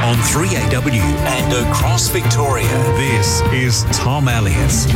on 3AW and across Victoria. This is Tom Elliott's.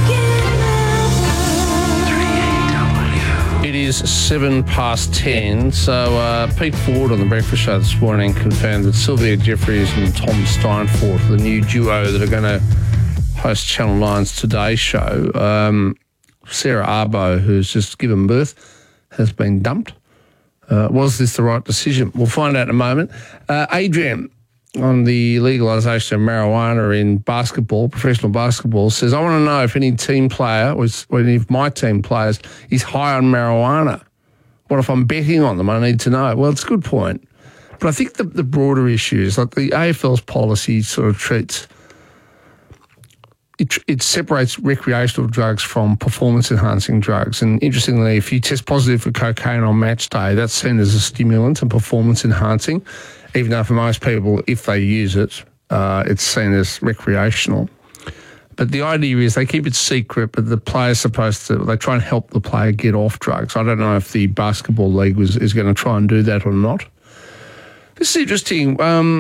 It is 10:07, so Pete Ford on the Breakfast Show this morning confirmed that Sylvia Jeffries and Tom Steinfort, the new duo that are going to host Channel 9's Today Show. Sarah Arbo, who's just given birth, has been dumped. Was this the right decision? We'll find out in a moment. Adrian, on the legalisation of marijuana in basketball, professional basketball, says, I want to know if any team player, or any of my team players, is high on marijuana. What if I'm betting on them? I need to know. Well, it's a good point. But I think the broader issues, like the AFL's policy sort of treats, it separates recreational drugs from performance-enhancing drugs. And interestingly, if you test positive for cocaine on match day, that's seen as a stimulant and performance-enhancing, even though for most people, if they use it, it's seen as recreational. But the idea is they keep it secret, but the player's supposed to, they try and help the player get off drugs. I don't know if the basketball league is going to try and do that or not. This is interesting.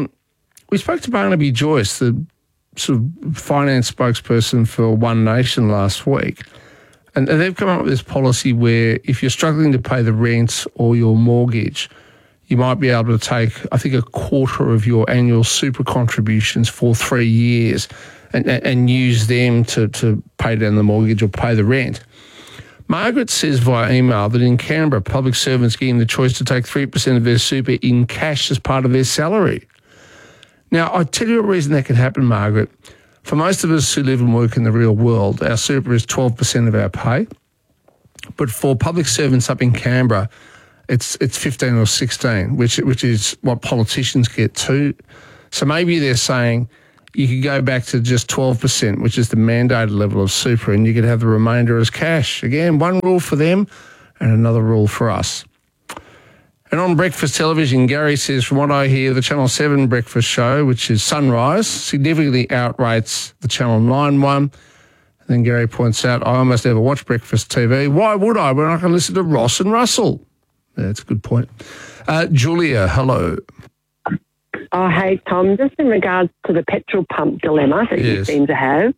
We spoke to Barnaby Joyce, the sort of finance spokesperson for One Nation last week, and they've come up with this policy where if you're struggling to pay the rent or your mortgage, you might be able to take, I think, a quarter of your annual super contributions for 3 years and use them to pay down the mortgage or pay the rent. Margaret says via email that in Canberra, public servants give them the choice to take 3% of their super in cash as part of their salary. Now, I'll tell you a reason that could happen, Margaret. For most of us who live and work in the real world, our super is 12% of our pay. But for public servants up in Canberra, it's 15 or 16, which is what politicians get too. So maybe they're saying you could go back to just 12%, which is the mandated level of super, and you could have the remainder as cash. Again, one rule for them and another rule for us. And on breakfast television, Gary says, from what I hear, the Channel 7 breakfast show, which is Sunrise, significantly outrates the Channel 9 one. And then Gary points out, I almost never watch breakfast TV. Why would I when I can listen to Ross and Russell? Yeah, that's a good point. Julia, hello. Oh, hey, Tom. Just in regards to the petrol pump dilemma that you seem to have.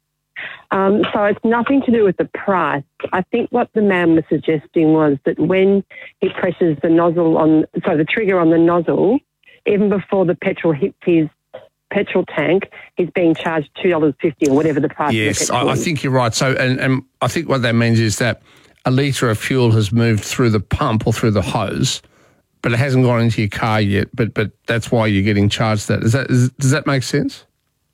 So it's nothing to do with the price. I think what the man was suggesting was that when he presses the the trigger on the nozzle, even before the petrol hits his petrol tank, he's being charged $2.50 or whatever the price of the petrol is. I think you're right. So, and I think what that means is that a litre of fuel has moved through the pump or through the hose, but it hasn't gone into your car yet. But that's why you're getting charged that. Does that make sense?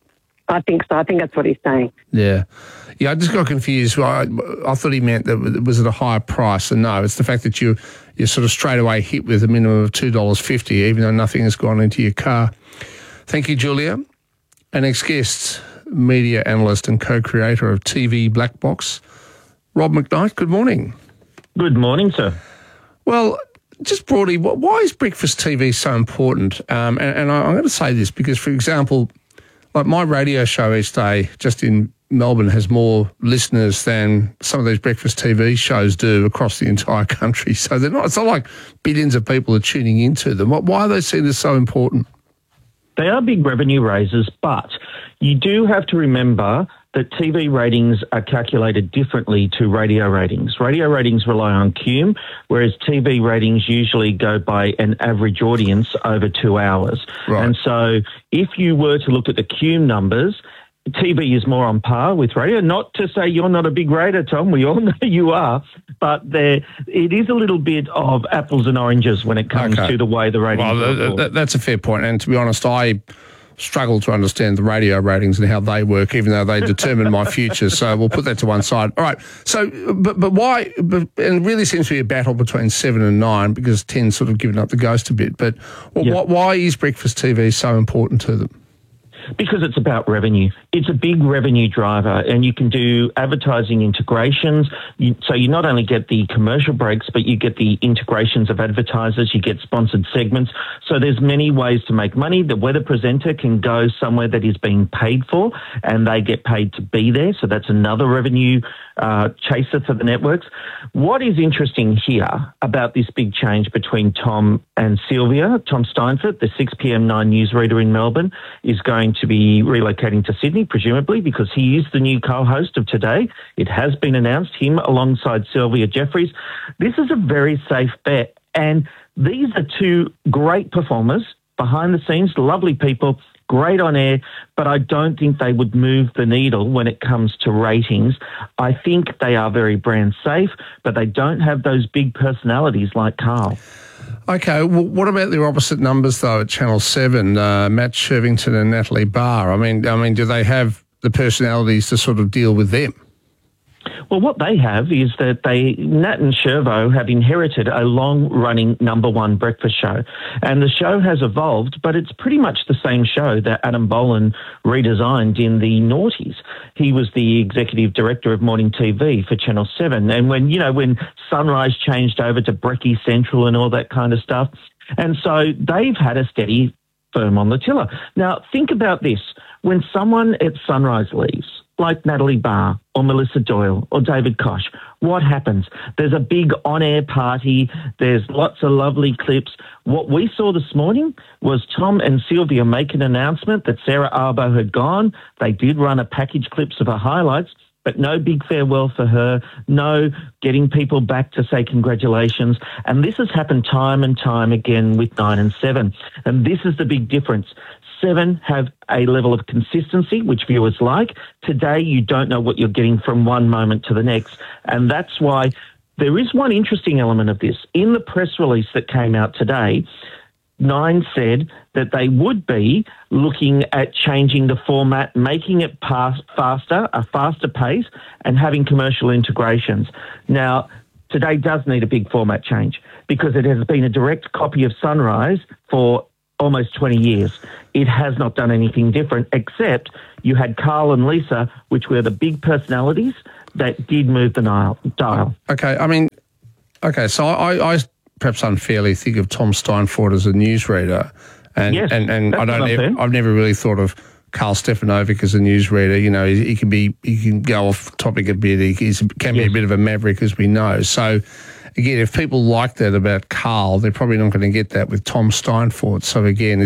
I think so. I think that's what he's saying. Yeah, I just got confused. I thought he meant that it was at a higher price, and no, it's the fact that you're sort of straight away hit with a minimum of $2.50, even though nothing has gone into your car. Thank you, Julia. Our next guest, media analyst and co-creator of TV Black Box, Rob McKnight. Good morning. Good morning, sir. Well, just broadly, why is breakfast TV so important? And I'm going to say this because, for example, like my radio show each day just in Melbourne has more listeners than some of these breakfast TV shows do across the entire country. So it's not like billions of people are tuning into them. Why are they seen as so important? They are big revenue raisers, but you do have to remember that TV ratings are calculated differently to radio ratings. Radio ratings rely on QM, whereas TV ratings usually go by an average audience over 2 hours. Right. And so if you were to look at the QM numbers, TV is more on par with radio. Not to say you're not a big rater, Tom. We all know you are. But it is a little bit of apples and oranges when it comes to the way the ratings Well, that's a fair point. And to be honest, I struggle to understand the radio ratings and how they work, even though they determine my future. So we'll put that to one side. All right. So, but why? And it really seems to be a battle between 7 and 9 because 10's sort of given up the ghost a bit. But why is breakfast TV so important to them? Because it's about revenue. It's a big revenue driver, and you can do advertising integrations. So you not only get the commercial breaks, but you get the integrations of advertisers, you get sponsored segments. So there's many ways to make money. The weather presenter can go somewhere that is being paid for, and they get paid to be there. So that's another revenue chaser for the networks. What is interesting here about this big change between Tom and Sylvia. Tom Steinfort, the 6 p.m. 9 newsreader in Melbourne, is going to be relocating to Sydney, presumably, because he is the new co-host of Today. It has been announced, him alongside Sylvia Jeffreys. This is a very safe bet. And these are two great performers, behind the scenes, lovely people, great on air, but I don't think they would move the needle when it comes to ratings. I think they are very brand safe, but they don't have those big personalities like Carl. Okay, well, what about their opposite numbers, though, at Channel 7, Matt Shervington and Natalie Barr? I mean, do they have the personalities to sort of deal with them? Well, what they have is that Nat and Shervo have inherited a long-running number one breakfast show. And the show has evolved, but it's pretty much the same show that Adam Boland redesigned in the noughties. He was the executive director of morning TV for Channel 7. And when Sunrise changed over to Brekkie Central and all that kind of stuff. And so they've had a steady firm on the tiller. Now, think about this. When someone at Sunrise leaves, like Natalie Barr or Melissa Doyle or David Koch, what happens? There's a big on-air party. There's lots of lovely clips. What we saw this morning was Tom and Sylvia make an announcement that Sarah Arbo had gone. They did run a package clips of her highlights, but no big farewell for her, no getting people back to say congratulations. And this has happened time and time again with 9 and 7. And this is the big difference. 7 have a level of consistency, which viewers like. Today, you don't know what you're getting from one moment to the next. And that's why there is one interesting element of this. In the press release that came out today, 9 said that they would be looking at changing the format, making it a faster pace, and having commercial integrations. Now, Today does need a big format change because it has been a direct copy of Sunrise for almost 20 years. It has not done anything different, except you had Carl and Lisa, which were the big personalities that did move the dial. Okay, so I perhaps unfairly think of Tom Steinfort as a newsreader, and Yes, and that's I've never really thought of Carl Stefanovic as a newsreader. You know, he can go off topic a bit. He can be a bit of a maverick, as we know. So again, if people like that about Carl, they're probably not going to get that with Tom Steinfort. So again,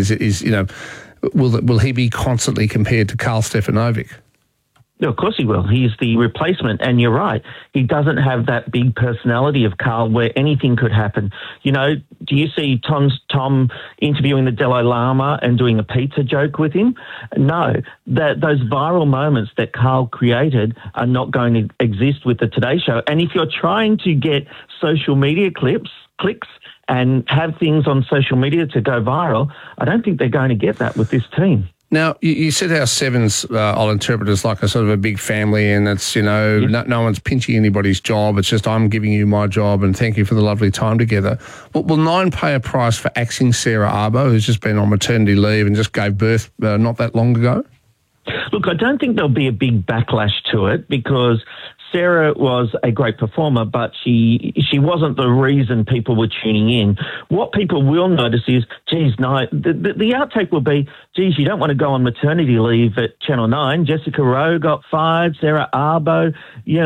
will he be constantly compared to Carl Stefanovic? No, of course he will. He's the replacement, and you're right. He doesn't have that big personality of Carl where anything could happen. You know, do you see Tom interviewing the Dalai Lama and doing a pizza joke with him? No. Those viral moments that Carl created are not going to exist with the Today Show. And if you're trying to get social media clicks, and have things on social media to go viral, I don't think they're going to get that with this team. Now, you said how Seven's, I'll interpret as like a sort of a big family, and it's, no one's pinching anybody's job. It's just, I'm giving you my job and thank you for the lovely time together. But will 9 pay a price for axing Sarah Arbo, who's just been on maternity leave and just gave birth not that long ago? Look, I don't think there'll be a big backlash to it because Sarah was a great performer, but she wasn't the reason people were tuning in. What people will notice is, geez, no, the outtake will be, geez, you don't want to go on maternity leave at Channel 9. Jessica Rowe got fired, Sarah Arbo,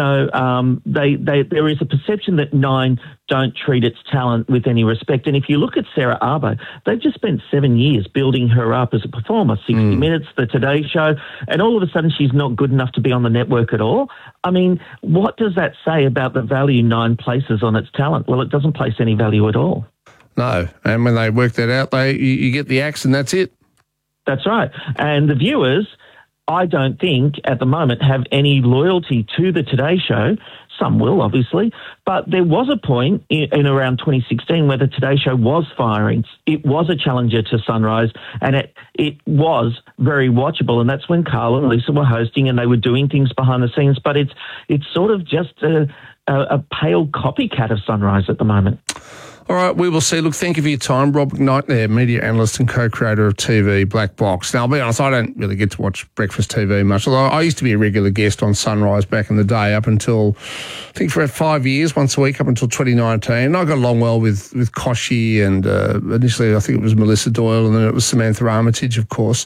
there is a perception that 9 don't treat its talent with any respect. And if you look at Sarah Arbo, they've just spent 7 years building her up as a performer, 60 Minutes, The Today Show, and all of a sudden she's not good enough to be on the network at all. I mean, what does that say about the value 9 places on its talent? Well, it doesn't place any value at all. No, and when they work that out, you get the axe and that's it. That's right. And the viewers, I don't think at the moment have any loyalty to the Today Show. Some will, obviously, but there was a point in around 2016 where the Today Show was firing. It was a challenger to Sunrise, and it was very watchable, and that's when Carl and Lisa were hosting and they were doing things behind the scenes, but it's sort of just a pale copycat of Sunrise at the moment. All right, we will see. Look, thank you for your time. Rob McKnight there, media analyst and co-creator of TV Black Box. Now, I'll be honest, I don't really get to watch breakfast TV much, although I used to be a regular guest on Sunrise back in the day up until, I think for 5 years, once a week, up until 2019. I got along well with Kochie and initially I think it was Melissa Doyle and then it was Samantha Armitage, of course.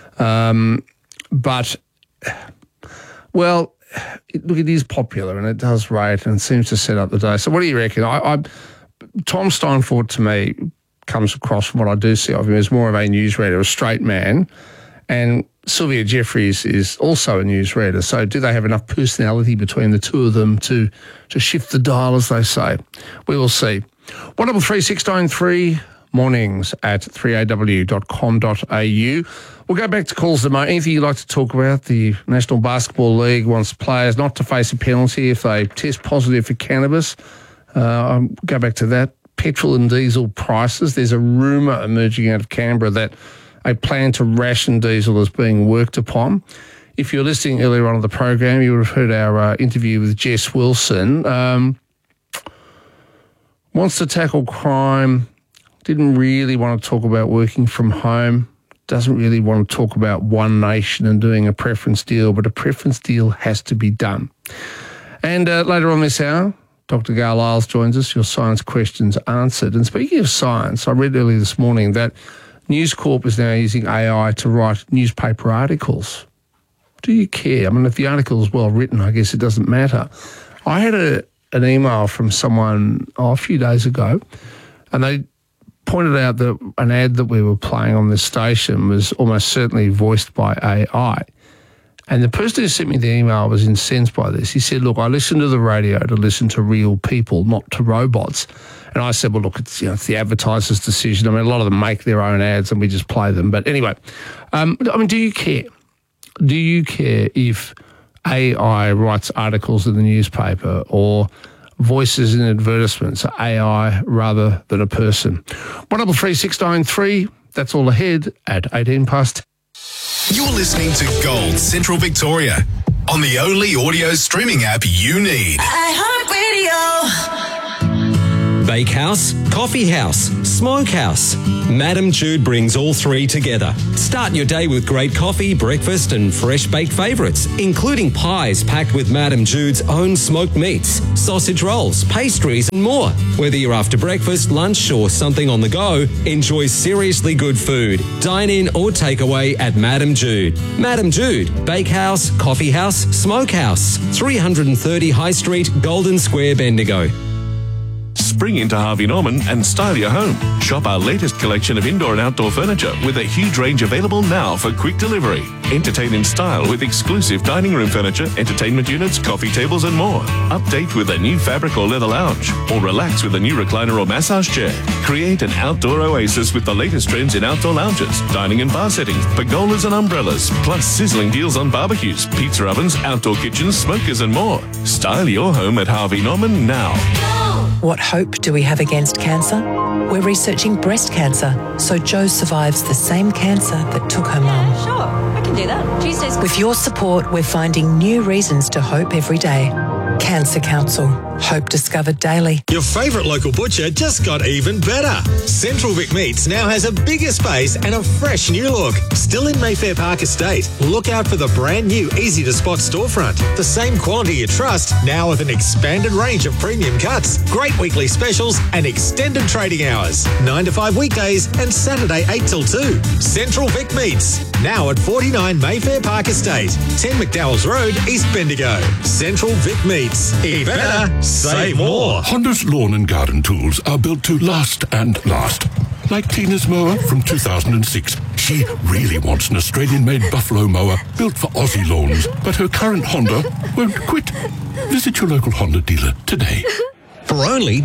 But, well, look, it is popular and it does rate and it seems to set up the day. So what do you reckon? Tom Steinfort, to me, comes across from what I do see of him as more of a newsreader, a straight man. And Sylvia Jeffreys is also a newsreader. So do they have enough personality between the two of them to shift the dial, as they say? We will see. 133 693 mornings at 3aw.com.au. We'll go back to calls tomorrow. Anything you'd like to talk about? The National Basketball League wants players not to face a penalty if they test positive for cannabis. I'll go back to that. Petrol and diesel prices. There's a rumour emerging out of Canberra that a plan to ration diesel is being worked upon. If you're listening earlier on in the program, you would have heard our interview with Jess Wilson. Wants to tackle crime, didn't really want to talk about working from home, doesn't really want to talk about One Nation and doing a preference deal, but a preference deal has to be done. And later on this hour, Dr. Gail Isles joins us, your science questions answered. And speaking of science, I read earlier this morning that News Corp is now using AI to write newspaper articles. Do you care? I mean, if the article is well written, I guess it doesn't matter. I had an email from someone a few days ago, and they pointed out that an ad that we were playing on this station was almost certainly voiced by AI. And the person who sent me the email was incensed by this. He said, look, I listen to the radio to listen to real people, not to robots. And I said, well, look, it's the advertiser's decision. I mean, a lot of them make their own ads and we just play them. But anyway, I mean, do you care? Do you care if AI writes articles in the newspaper or voices in advertisements are AI rather than a person? 133 693, that's all ahead at 18 past. You're listening to Gold Central Victoria on the only audio streaming app you need. iHeartRadio. Bakehouse, coffee house, smokehouse. Madam Jude brings all three together. Start your day with great coffee, breakfast and fresh baked favourites, including pies packed with Madam Jude's own smoked meats, sausage rolls, pastries and more. Whether you're after breakfast, lunch or something on the go, enjoy seriously good food. Dine in or take away at Madam Jude. Madam Jude, Bakehouse, Coffee House, Smokehouse, 330 High Street, Golden Square, Bendigo. Spring into Harvey Norman and style your home. Shop our latest collection of indoor and outdoor furniture with a huge range available now for quick delivery. Entertain in style with exclusive dining room furniture, entertainment units, coffee tables and more. Update with a new fabric or leather lounge or relax with a new recliner or massage chair. Create an outdoor oasis with the latest trends in outdoor lounges, dining and bar settings, pergolas and umbrellas, plus sizzling deals on barbecues, pizza ovens, outdoor kitchens, smokers and more. Style your home at Harvey Norman now. What hope do we have against cancer? We're researching breast cancer, so Jo survives the same cancer that took her mum. Sure, I can do that. Tuesdays. With your support, we're finding new reasons to hope every day. Cancer Council. Hope discovered daily. Your favourite local butcher just got even better. Central Vic Meats now has a bigger space and a fresh new look. Still in Mayfair Park Estate. Look out for the brand new easy-to-spot storefront. The same quality you trust, now with an expanded range of premium cuts, great weekly specials and extended trading hours. 9 to 5 weekdays and Saturday 8 till 2. Central Vic Meats. Now at 49 Mayfair Park Estate. 10 McDowell's Road, East Bendigo. Central Vic Meats. Eat better. Save more. Honda's lawn and garden tools are built to last and last. Like Tina's mower from 2006. She really wants an Australian-made Buffalo mower built for Aussie lawns, but her current Honda won't quit. Visit your local Honda dealer today. For only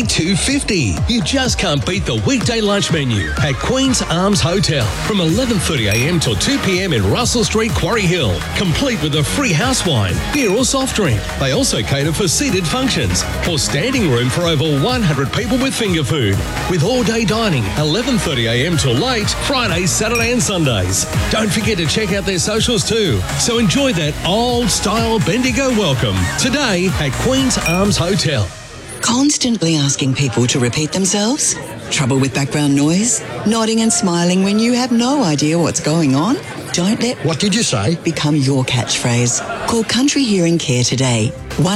$22.50. You just can't beat the weekday lunch menu at Queen's Arms Hotel from 11:30am till 2pm in Russell Street, Quarry Hill. Complete with a free house wine, beer or soft drink. They also cater for seated functions or standing room for over 100 people with finger food. With all-day dining, 11:30am till late, Fridays, Saturday and Sundays. Don't forget to check out their socials too. So enjoy that old-style Bendigo welcome today at Queen's Arms Hotel. Constantly asking people to repeat themselves? Trouble with background noise? Nodding and smiling when you have no idea what's going on? Don't let "What did you say?" become your catchphrase. Call Country Hearing Care today.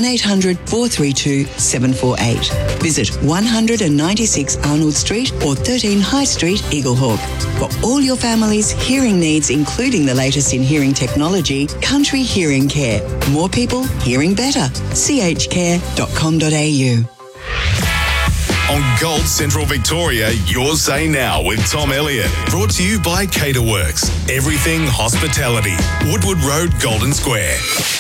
1-800-432-748. Visit 196 Arnold Street or 13 High Street, Eaglehawk. For all your family's hearing needs, including the latest in hearing technology, Country Hearing Care. More people hearing better. chcare.com.au. On Gold Central Victoria, your say now with Tom Elliott. Brought to you by Caterworks. Everything hospitality. Woodward Road, Golden Square.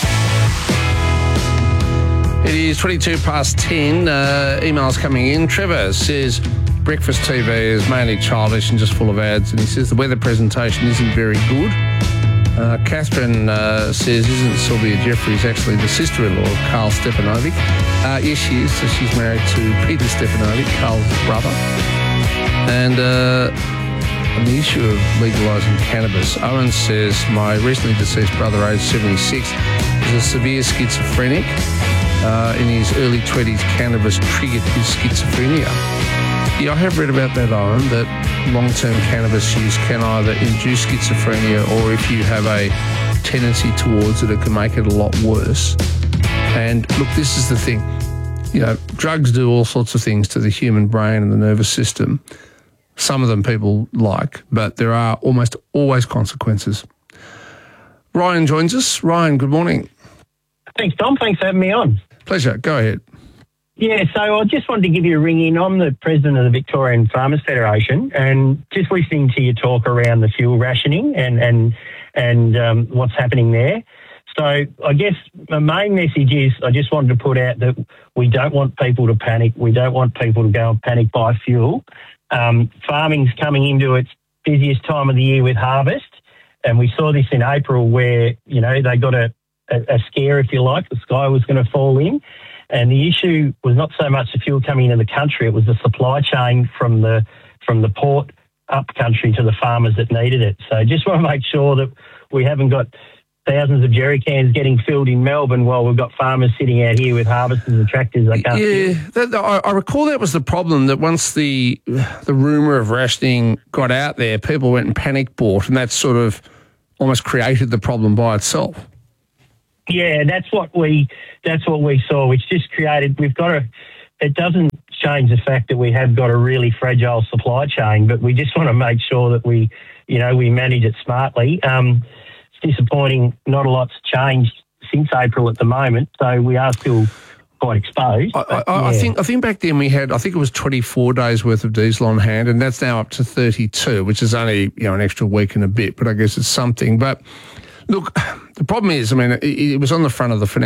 It is 22 past 10. Emails coming in. Trevor says breakfast TV is mainly childish and just full of ads, and he says the weather presentation isn't very good. Catherine says, isn't Sylvia Jeffries actually the sister-in-law of Carl Stefanovic? Yes, she is. So she's married to Peter Stefanovic, Carl's brother. And on the issue of legalising cannabis, Owen says, my recently deceased brother, aged 76, is a severe schizophrenic. In his early 20s, cannabis triggered his schizophrenia. Yeah, I have read about that, Owen, that long-term cannabis use can either induce schizophrenia or if you have a tendency towards it, it can make it a lot worse. And look, this is the thing. You know, drugs do all sorts of things to the human brain and the nervous system. Some of them people like, but there are almost always consequences. Ryan joins us. Ryan, good morning. Thanks, Tom. Thanks for having me on. Pleasure. Go ahead. Yeah, so I just wanted to give you a ring in. I'm the president of the Victorian Farmers Federation, and just listening to your talk around the fuel rationing and what's happening there. So I guess my main message is I just wanted to put out that we don't want people to panic. We don't want people to go and panic buy fuel. Farming's coming into its busiest time of the year with harvest, and we saw this in April where, you know, they got a scare, if you like. The sky was going to fall in. And the issue was not so much the fuel coming into the country, it was the supply chain from the port up country to the farmers that needed it. So just want to make sure that we haven't got thousands of jerry cans getting filled in Melbourne while we've got farmers sitting out here with harvesters and tractors they can't fill. I recall that was the problem, that once the rumour of rationing got out there, people went and panic bought, and that sort of almost created the problem by itself. Yeah, that's what we saw, which just created, it doesn't change the fact that we have got a really fragile supply chain, but we just want to make sure that we manage it smartly. It's disappointing, not a lot's changed since April at the moment, so we are still quite exposed. I think back then we had, I think it was 24 days worth of diesel on hand, and that's now up to 32, which is only, you know, an extra week and a bit, but I guess it's something. But look, the problem is, I mean, it was on the front of the financial